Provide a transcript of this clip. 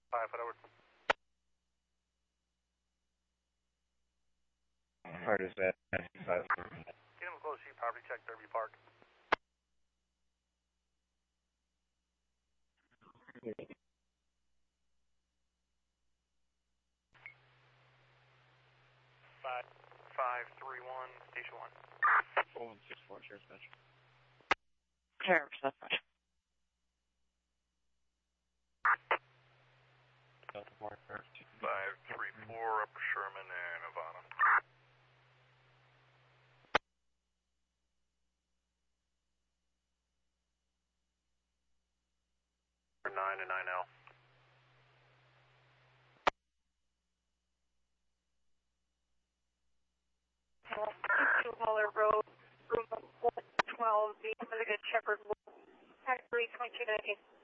5 foot over. Part is that 5. Get him close to you, property check, Derby Park. Five, 531, station 1. 4164, Sheriff's Dispatch. Sheriff's Dispatch. Delta 4, 534 up Sherman and Havana. 9 and 9L. Muller Road, room 12, the Shepherd, Factory 2219.